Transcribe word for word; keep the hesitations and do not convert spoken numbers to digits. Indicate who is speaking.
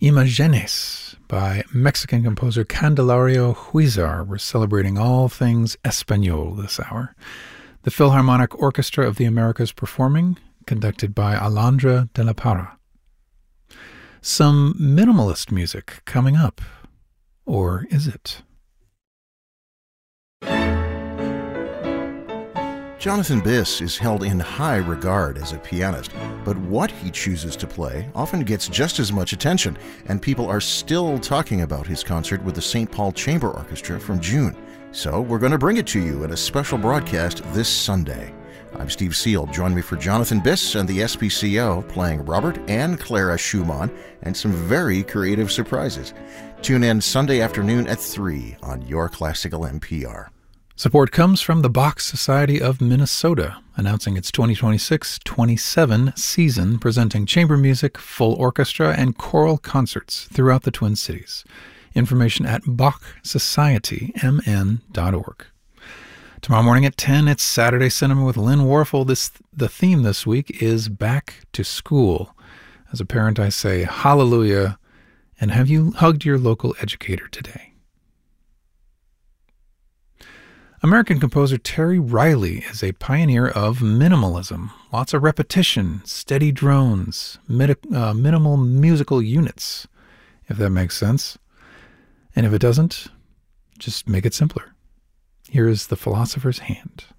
Speaker 1: Imagenes by Mexican composer Candelario Huizar. We're celebrating all things Espanol this hour. The Philharmonic Orchestra of the Americas performing, conducted by Alondra de la Parra. Some minimalist music coming up. Or is it?
Speaker 2: Jonathan Biss is held in high regard as a pianist, but what he chooses to play often gets just as much attention, and people are still talking about his concert with the Saint Paul Chamber Orchestra from June. So we're going to bring it to you in a special broadcast this Sunday. I'm Steve Seal. Join me for Jonathan Biss and the S P C O playing Robert and Clara Schumann and some very creative surprises. Tune in Sunday afternoon at three on Your Classical N P R.
Speaker 1: Support comes from the Bach Society of Minnesota, announcing its twenty twenty-six twenty-seven season, presenting chamber music, full orchestra, and choral concerts throughout the Twin Cities. Information at bach society m n dot org. Tomorrow morning at ten, it's Saturday Cinema with Lynn Warfel. This, the theme this week is Back to School. As a parent, I say hallelujah, and have you hugged your local educator today? American composer Terry Riley is a pioneer of minimalism. Lots of repetition, steady drones, mid- uh, minimal musical units, if that makes sense. And if it doesn't, just make it simpler. Here is The Philosopher's Hand.